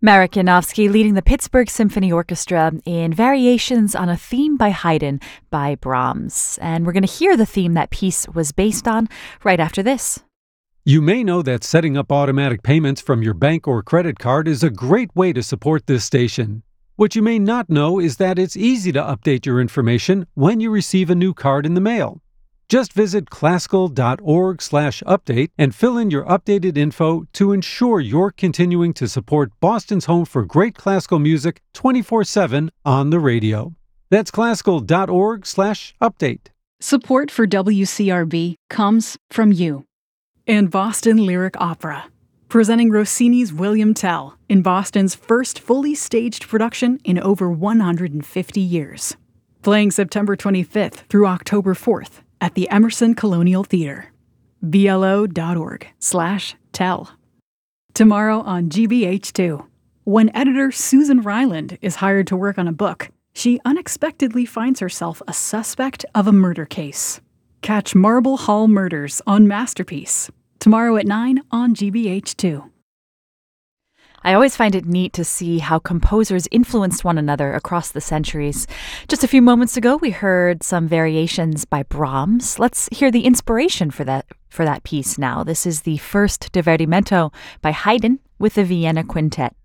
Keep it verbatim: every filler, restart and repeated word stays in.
Marek Janowski leading the Pittsburgh Symphony Orchestra in Variations on a Theme by Haydn by Brahms. And we're going to hear the theme that piece was based on right after this. You may know that setting up automatic payments from your bank or credit card is a great way to support this station. What you may not know is that it's easy to update your information when you receive a new card in the mail. Just visit classical.org slash update and fill in your updated info to ensure you're continuing to support Boston's home for great classical music twenty-four seven on the radio. That's classical.org slash update. Support for W C R B comes from you. And Boston Lyric Opera, presenting Rossini's William Tell in Boston's first fully staged production in over one hundred fifty years. Playing September twenty-fifth through October fourth. At the Emerson Colonial Theater. blo.org slash tell. Tomorrow on G B H two. When editor Susan Ryland is hired to work on a book, she unexpectedly finds herself a suspect of a murder case. Catch Marble Hall Murders on Masterpiece. Tomorrow at nine on G B H two. I always find it neat to see how composers influenced one another across the centuries. Just a few moments ago, we heard some variations by Brahms. Let's hear the inspiration for that for that piece now. This is the first Divertimento by Haydn with the Vienna Quintet.